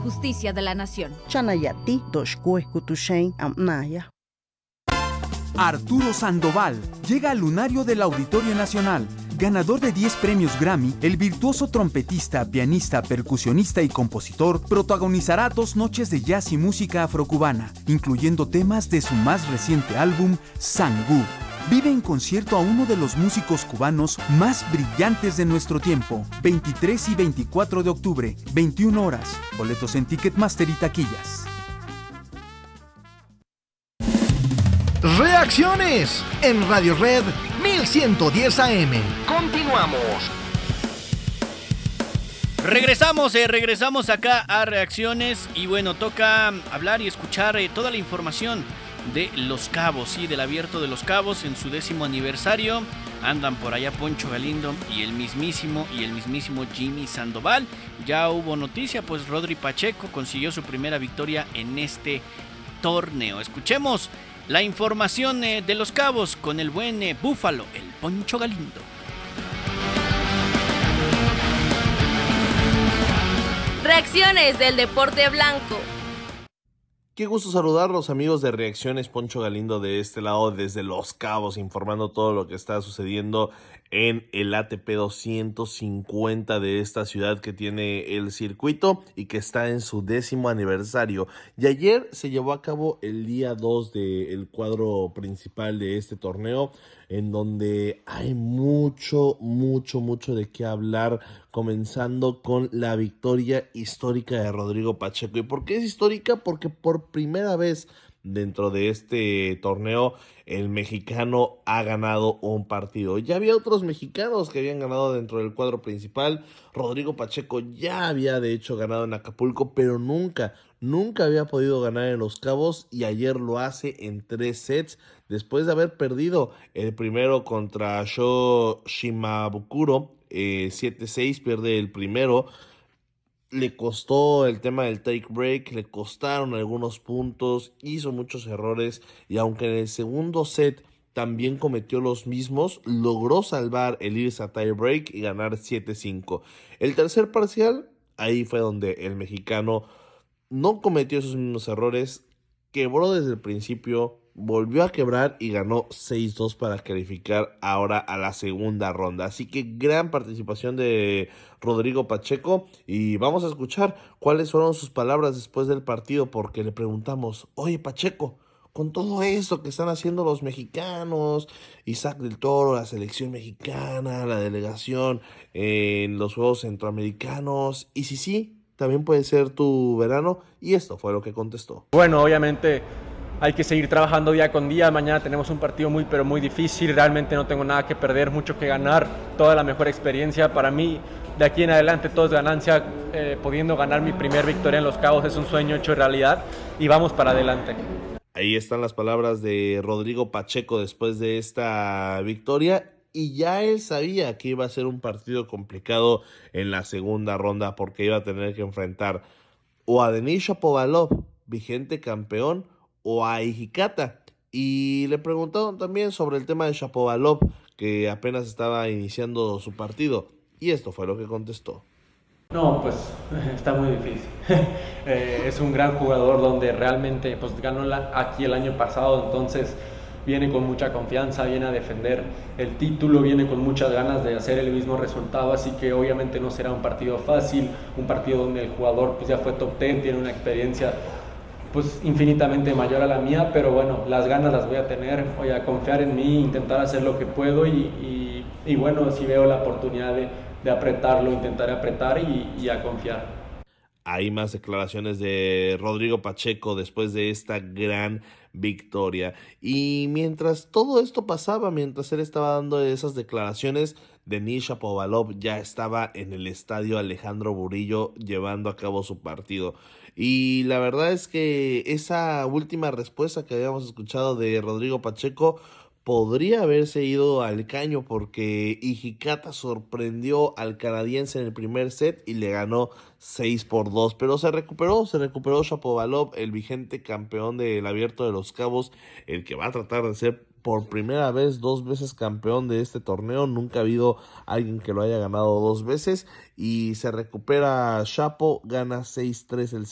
Justicia de la Nación. Chanayati, Doshkue, Kutushain, Amnaya. Arturo Sandoval llega al lunario del Auditorio Nacional. Ganador de 10 premios Grammy, el virtuoso trompetista, pianista, percusionista y compositor protagonizará 2 noches de jazz y música afrocubana, incluyendo temas de su más reciente álbum, Sangú. Vive en concierto a uno de los músicos cubanos más brillantes de nuestro tiempo, 23 y 24 de octubre, 21 horas. Boletos en Ticketmaster y taquillas. Reacciones en Radio Red 1110 AM. Continuamos. Regresamos acá a Reacciones y bueno, toca hablar y escuchar toda la información de Los Cabos, sí, del Abierto de Los Cabos en su 10º aniversario. Andan por allá Poncho Galindo y el mismísimo Jimmy Sandoval. Ya hubo noticia, pues Rodri Pacheco consiguió su primera victoria en este torneo. Escuchemos la información de Los Cabos con el buen Búfalo, el Poncho Galindo. Reacciones del deporte blanco. Qué gusto saludarlos, amigos de Reacciones. Poncho Galindo de este lado desde Los Cabos, informando todo lo que está sucediendo en el ATP 250 de esta ciudad que tiene el circuito y que está en su 10º aniversario. Y ayer se llevó a cabo el día 2 del cuadro principal de este torneo, en donde hay mucho de qué hablar, comenzando con la victoria histórica de Rodrigo Pacheco. ¿Y por qué es histórica? Porque por primera vez dentro de este torneo el mexicano ha ganado un partido. Ya había otros mexicanos que habían ganado dentro del cuadro principal. Rodrigo Pacheco ya había de hecho ganado en Acapulco, pero nunca había podido ganar en Los Cabos, y ayer lo hace en 3 sets después de haber perdido el primero contra Sho Shimabukuro 7-6, pierde el primero. Le costó el tema del take break, le costaron algunos puntos, hizo muchos errores, y aunque en el segundo set también cometió los mismos, logró salvar el irse a tie break y ganar 7-5. El tercer parcial, ahí fue donde el mexicano no cometió esos mismos errores, quebró desde el principio, volvió a quebrar y ganó 6-2 para calificar ahora a la segunda ronda. Así que gran participación de Rodrigo Pacheco, y vamos a escuchar cuáles fueron sus palabras después del partido, porque le preguntamos: oye Pacheco, con todo esto que están haciendo los mexicanos, Isaac del Toro, la selección mexicana, la delegación en los Juegos Centroamericanos, y si sí, también puede ser tu verano, y esto fue lo que contestó. Bueno, obviamente hay que seguir trabajando día con día. Mañana tenemos un partido muy difícil. Realmente no tengo nada que perder, mucho que ganar, toda la mejor experiencia. Para mí, de aquí en adelante todo es ganancia. Pudiendo ganar mi primer victoria en Los Cabos es un sueño hecho realidad, y vamos para adelante. Ahí están las palabras de Rodrigo Pacheco después de esta victoria, y ya él sabía que iba a ser un partido complicado en la segunda ronda, porque iba a tener que enfrentar o a Denis Shapovalov, vigente campeón, o a Hijikata. Y le preguntaron también sobre el tema de Shapovalov, que apenas estaba iniciando su partido, y esto fue lo que contestó. No, pues está muy difícil. Es un gran jugador donde realmente pues ganó aquí el año pasado, entonces viene con mucha confianza, viene a defender el título, viene con muchas ganas de hacer el mismo resultado, así que obviamente no será un partido fácil, un partido donde el jugador pues ya fue top 10, tiene una experiencia pues infinitamente mayor a la mía, pero bueno, las ganas las voy a tener, voy a confiar en mí, intentar hacer lo que puedo, y bueno, si veo la oportunidad de apretarlo, intentaré apretar y a confiar. Hay más declaraciones de Rodrigo Pacheco después de esta gran victoria. Y mientras todo esto pasaba, mientras él estaba dando esas declaraciones, Denis Shapovalov ya estaba en el estadio Alejandro Burillo llevando a cabo su partido. Y la verdad es que esa última respuesta que habíamos escuchado de Rodrigo Pacheco podría haberse ido al caño, porque Hijikata sorprendió al canadiense en el primer set y le ganó 6-2, pero se recuperó Shapovalov, el vigente campeón del Abierto de Los Cabos, el que va a tratar de ser por primera vez 2 veces campeón de este torneo. Nunca ha habido alguien que lo haya ganado 2 veces, y se recupera Shapo, gana 6-3 el